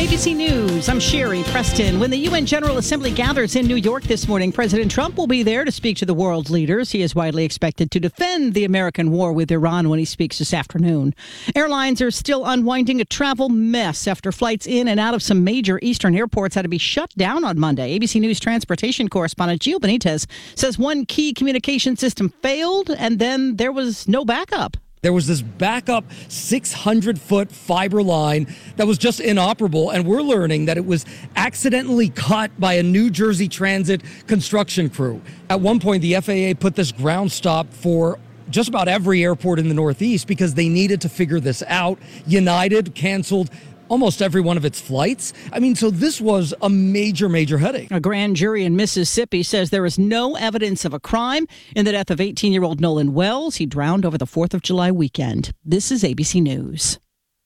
ABC News, I'm Sherry Preston. When the UN General Assembly gathers in New York this morning, President Trump will be there to speak to the world's leaders. He is widely expected to defend the American war with Iran when he speaks this afternoon. Airlines are still unwinding a travel mess after flights in and out of some major eastern airports had to be shut down on Monday. ABC News transportation correspondent Gio Benitez says one key communication system failed and then there was no backup. There was this backup 600-foot fiber line that was just inoperable, and we're learning that it was accidentally cut by a New Jersey Transit construction crew. At one point, the FAA put this ground stop for just about every airport in the Northeast because they needed to figure this out. United canceled almost every one of its flights. So this was a major headache. A grand jury in Mississippi says there is no evidence of a crime in the death of 18-year-old Nolan Wells. He drowned over the 4th of July weekend. This is ABC News.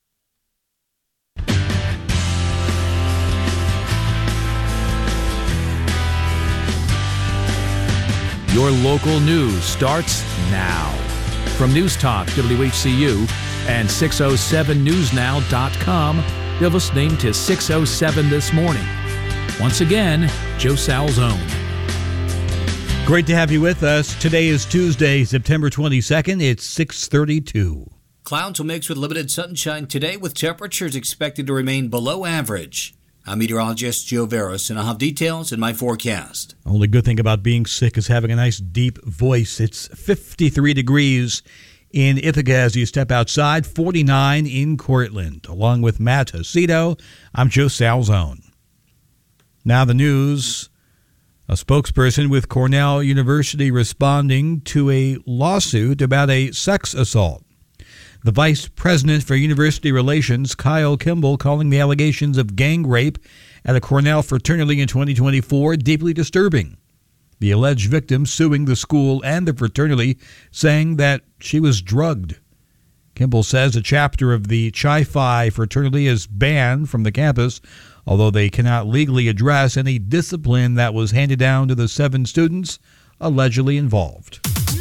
Your local news starts now. From News Talk WHCU and 607newsnow.com, you're listening to 607 This Morning. Once again, Joe Salzone. Great to have you with us. Today is Tuesday, September 22nd. It's 6:32. Clouds will mix with limited sunshine today with temperatures expected to remain below average. I'm meteorologist Joe Veras, and I'll have details in my forecast. Only good thing about being sick is having a nice deep voice. It's 53 degrees in Ithaca as you step outside, 49 in Cortland. Along with Matt Aceto, I'm Joe Salzone. Now the news. A spokesperson with Cornell University responding to a lawsuit about a sex assault. The vice president for university relations, Kyle Kimball, calling the allegations of gang rape at a Cornell fraternity in 2024 deeply disturbing. The alleged victim suing the school and the fraternity, saying that she was drugged. Kimball says a chapter of the Chi Phi fraternity is banned from the campus, although they cannot legally address any discipline that was handed down to the 7 students allegedly involved.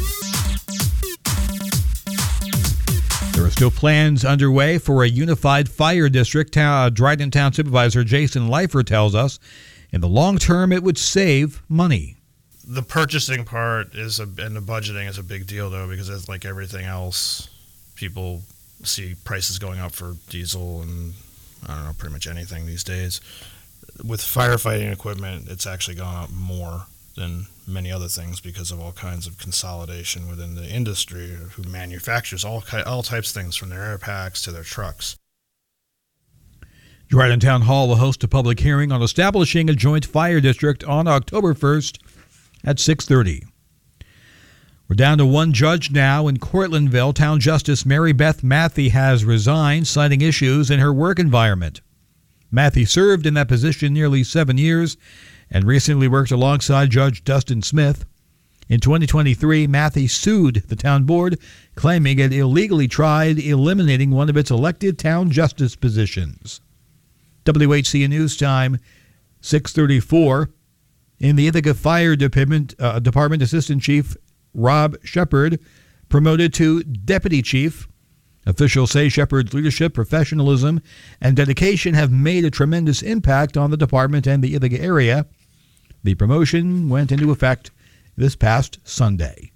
There are still plans underway for a unified fire district. Dryden Town Supervisor Jason Leifer tells us in the long term it would save money. The purchasing part and the budgeting is a big deal, though, because it's like everything else. People see prices going up for diesel and, pretty much anything these days. With firefighting equipment, it's actually gone up more than many other things because of all kinds of consolidation within the industry who manufactures all types of things, from their air packs to their trucks. Dryden Town Hall will host a public hearing on establishing a joint fire district on October 1st at 6:30. We're down to one judge now in Cortlandville. Town Justice Mary Beth Matthey has resigned, citing issues in her work environment. Matthey served in that position nearly 7 years and recently worked alongside Judge Dustin Smith. In 2023, Matthey sued the town board, claiming it illegally tried eliminating one of its elected town justice positions. WHCN News Time, 6:34. In the Ithaca Fire Department, Assistant Chief Rob Shepard promoted to Deputy Chief. Officials say Shepard's leadership, professionalism, and dedication have made a tremendous impact on the department and the Ithaca area. The promotion went into effect this past Sunday.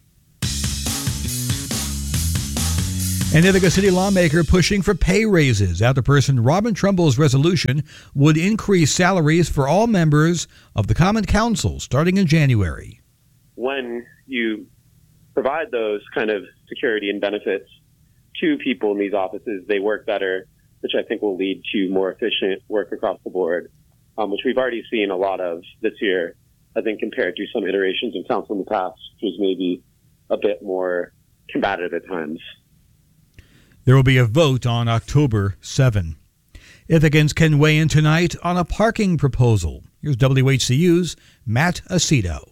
An Ithaca City lawmaker pushing for pay raises. Alderperson Robin Trumbull's resolution would increase salaries for all members of the Common Council starting in January. When you provide those kind of security and benefits to people in these offices, they work better, which I think will lead to more efficient work across the board, which we've already seen a lot of this year, I think, compared to some iterations of council in the past, which was maybe a bit more combative at times. There will be a vote on October 7. Ithacans can weigh in tonight on a parking proposal. Here's WHCU's Matt Aceto.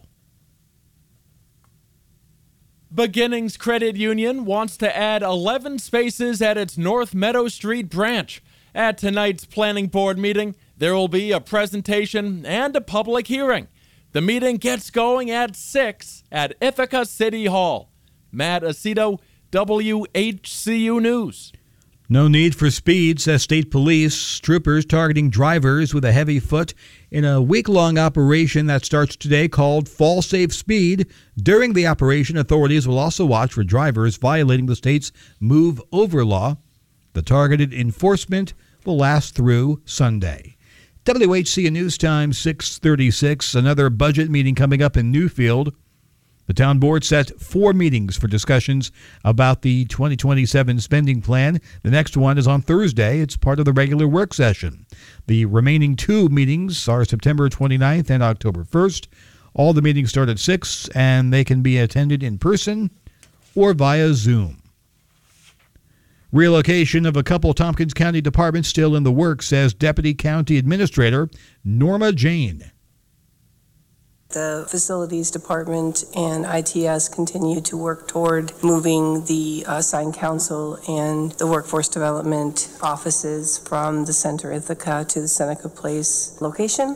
Beginnings Credit Union wants to add 11 spaces at its North Meadow Street branch. At tonight's planning board meeting, there will be a presentation and a public hearing. The meeting gets going at 6 at Ithaca City Hall. Matt Aceto, WHCU News. No need for speed, says state police. Troopers targeting drivers with a heavy foot in a week-long operation that starts today called Fall Safe Speed. During the operation, authorities will also watch for drivers violating the state's Move Over law. The targeted enforcement will last through Sunday. WHC News Time 6:36. Another budget meeting coming up in Newfield. The town board set 4 meetings for discussions about the 2027 spending plan. The next one is on Thursday. It's part of the regular work session. The remaining 2 meetings are September 29th and October 1st. All the meetings start at 6, and they can be attended in person or via Zoom. Relocation of a couple Tompkins County departments still in the works, says Deputy County Administrator Norma Jane. The Facilities Department and ITS continue to work toward moving the Sign Council and the Workforce Development offices from the Center Ithaca to the Seneca Place location.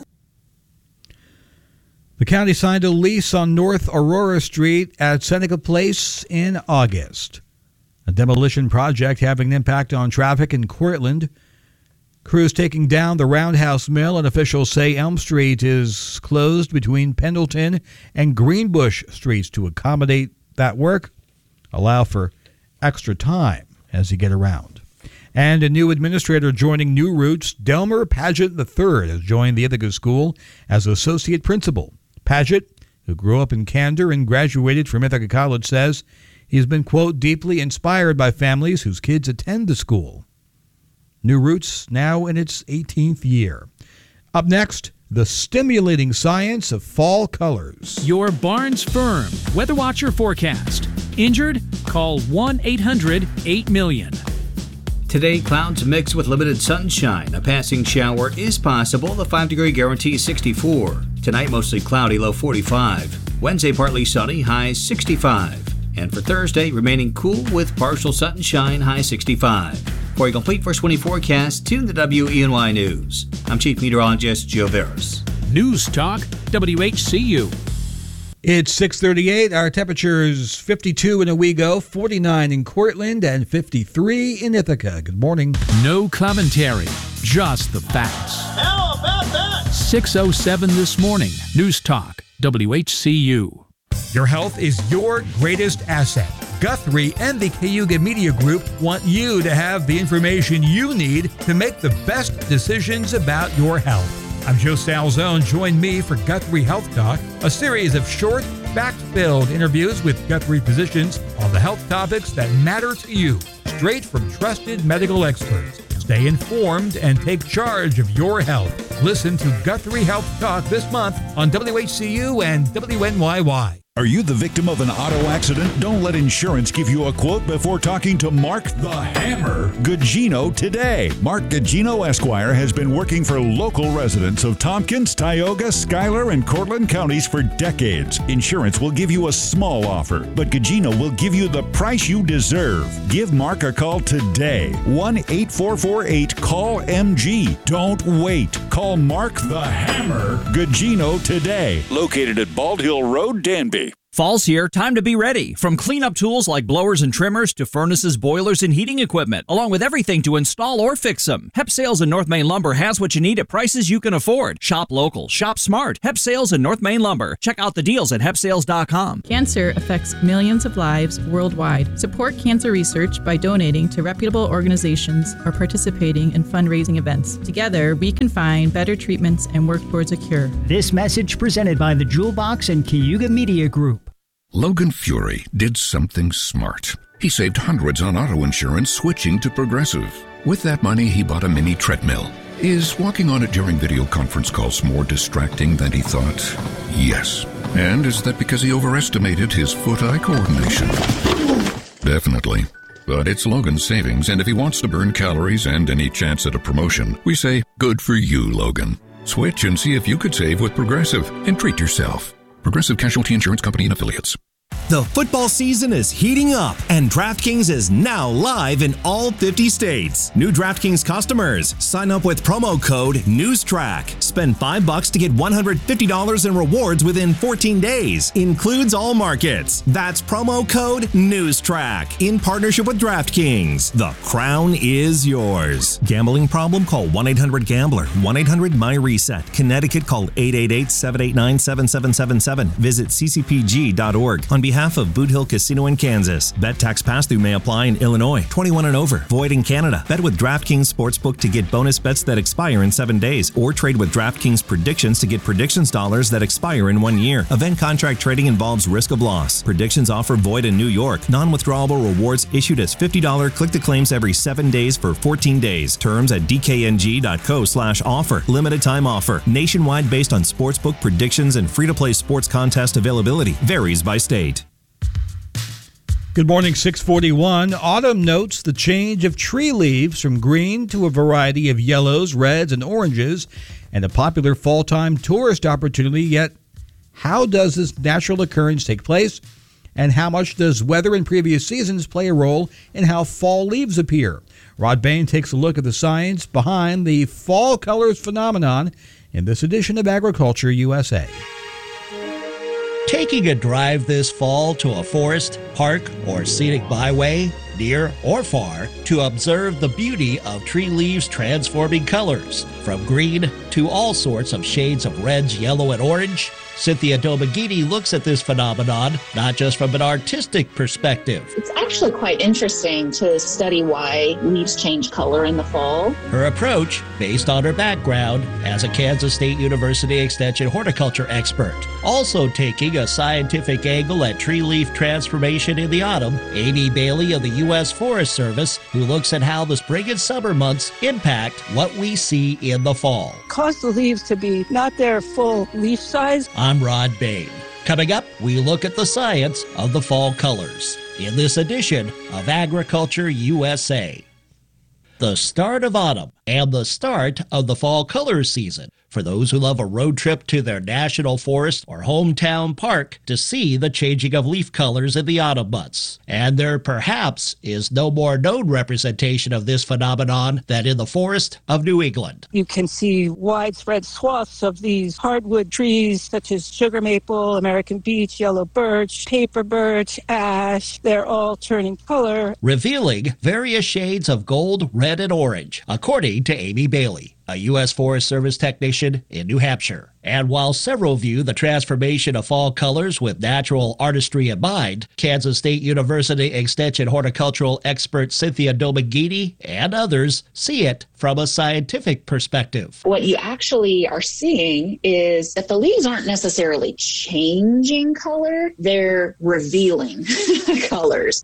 The county signed a lease on North Aurora Street at Seneca Place in August. A demolition project having an impact on traffic in Cortland. Crews taking down the Roundhouse Mill, and officials say Elm Street is closed between Pendleton and Greenbush Streets to accommodate that work, allow for extra time as you get around. And a new administrator joining New Roots, Delmer Paget III, has joined the Ithaca School as associate principal. Paget, who grew up in Candor and graduated from Ithaca College, says he's been, quote, deeply inspired by families whose kids attend the school. New Roots now in its 18th year. Up next, the stimulating science of fall colors. Your Barnes Firm Weather Watcher forecast. Injured? Call 1-800-8-million. Today, clouds mixed with limited sunshine. A passing shower is possible. The 5-degree guarantee is 64. Tonight, mostly cloudy, low 45. Wednesday, partly sunny, high 65. And for Thursday, remaining cool with partial sunshine, high 65. For a complete first 24 forecast, tune to WENY News. I'm Chief Meteorologist Joe Veras. News Talk, WHCU. It's 6:38. Our temperature is 52 in Owego, 49 in Cortland, and 53 in Ithaca. Good morning. No commentary, just the facts. How about that? 6:07 this morning. News Talk, WHCU. Your health is your greatest asset. Guthrie and the Cayuga Media Group want you to have the information you need to make the best decisions about your health. I'm Joe Salzone. Join me for Guthrie Health Talk, a series of short, fact-filled interviews with Guthrie physicians on the health topics that matter to you, straight from trusted medical experts. Stay informed and take charge of your health. Listen to Guthrie Health Talk this month on WHCU and WNYY. Are you the victim of an auto accident? Don't let insurance give you a quote before talking to Mark the Hammer Gugino today. Mark Gugino Esquire has been working for local residents of Tompkins, Tioga, Schuyler, and Cortland counties for decades. Insurance will give you a small offer, but Gugino will give you the price you deserve. Give Mark a call today. 1-8448-CALL-MG. Don't wait. Call Mark the Hammer Gugino today. Located at Bald Hill Road, Danby. Fall's here, time to be ready. From cleanup tools like blowers and trimmers to furnaces, boilers, and heating equipment, along with everything to install or fix them. Hep Sales and North Main Lumber has what you need at prices you can afford. Shop local, shop smart. Hep Sales and North Main Lumber. Check out the deals at hepsales.com. Cancer affects millions of lives worldwide. Support cancer research by donating to reputable organizations or participating in fundraising events. Together, we can find better treatments and work towards a cure. This message presented by the Jewel Box and Cayuga Media Group. Logan Fury did something smart. He saved hundreds on auto insurance switching to Progressive. With that money, he bought a mini treadmill. Is walking on it during video conference calls more distracting than he thought? Yes. And is that because he overestimated his foot-eye coordination? Definitely. But it's Logan's savings, and if he wants to burn calories and any chance at a promotion, we say, good for you, Logan. Switch and see if you could save with Progressive and treat yourself. Progressive Casualty Insurance Company and Affiliates. The football season is heating up, and DraftKings is now live in all 50 states. New DraftKings customers, sign up with promo code NEWSTRACK. Spend $5 to get $150 in rewards within 14 days. Includes all markets. That's promo code NewsTrack in partnership with DraftKings. The crown is yours. Gambling problem? Call 1-800-GAMBLER. 1-800-MY-RESET. Connecticut, call 888-789-7777. Visit ccpg.org. On behalf of Boot Hill Casino in Kansas. Bet tax pass-through may apply in Illinois. 21 and over. Void in Canada. Bet with DraftKings Sportsbook to get bonus bets that expire in 7 days. Or trade with DraftKings Predictions to get predictions dollars that expire in 1 year. Event contract trading involves risk of loss. Predictions offer void in New York. Non-withdrawable rewards issued as $50 click-to-claims every 7 days for 14 days. Terms at dkng.co/offer. Limited time offer. Nationwide based on sportsbook predictions and free-to-play sports contest availability. Varies by state. Good morning, 641. Autumn notes the change of tree leaves from green to a variety of yellows, reds, and oranges, and a popular fall-time tourist opportunity. Yet, how does this natural occurrence take place? And how much does weather in previous seasons play a role in how fall leaves appear? Rod Bain takes a look at the science behind the fall colors phenomenon in this edition of Agriculture USA. Taking a drive this fall to a forest, park, or scenic byway, near or far, to observe the beauty of tree leaves transforming colors, from green to all sorts of shades of reds, yellow, and orange. Cynthia Domagini looks at this phenomenon not just from an artistic perspective. It's actually quite interesting to study why leaves change color in the fall. Her approach, based on her background as a Kansas State University Extension horticulture expert. Also taking a scientific angle at tree leaf transformation in the autumn, Amy Bailey of the U.S. Forest Service, who looks at how the spring and summer months impact what we see in the fall. Cause the leaves to be not their full leaf size. I'm Rod Bain. Coming up, we look at the science of the fall colors in this edition of Agriculture USA. The start of autumn and the start of the fall colors season for those who love a road trip to their national forest or hometown park to see the changing of leaf colors in the autumn months. And there perhaps is no more known representation of this phenomenon than in the forest of New England. You can see widespread swaths of these hardwood trees such as sugar maple, American beech, yellow birch, paper birch, ash. They're all turning color, revealing various shades of gold, red, and orange, according to Amy Bailey, a U.S. Forest Service technician in New Hampshire. And while several view the transformation of fall colors with natural artistry in mind, Kansas State University Extension horticultural expert Cynthia Domagini and others see it from a scientific perspective. What you actually are seeing is that the leaves aren't necessarily changing color, they're revealing colors.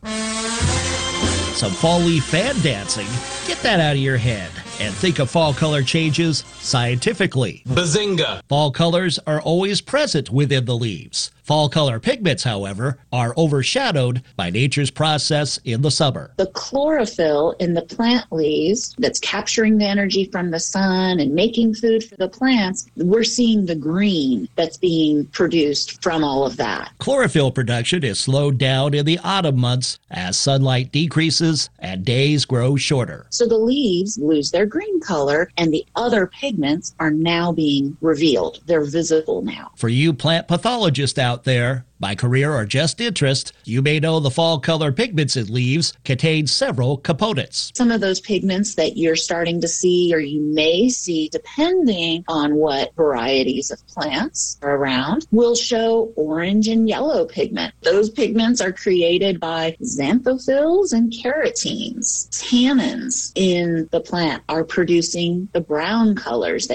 Some fall leaf fan dancing. Get that out of your head and think of fall color changes scientifically. Bazinga! Fall colors are always present within the leaves. Fall color pigments, however, are overshadowed by nature's process in the summer. The chlorophyll in the plant leaves that's capturing the energy from the sun and making food for the plants, we're seeing the green that's being produced from all of that. Chlorophyll production is slowed down in the autumn months as sunlight decreases and days grow shorter. So the leaves lose their green color and the other pigments are now being revealed. They're visible now. For you plant pathologists out there, by career or just interest, you may know the fall color pigments in leaves contain several components. Some of those pigments that you're starting to see or you may see, depending on what varieties of plants are around, will show orange and yellow pigment. Those pigments are created by xanthophylls and carotenes. Tannins in the plant are producing the brown colors that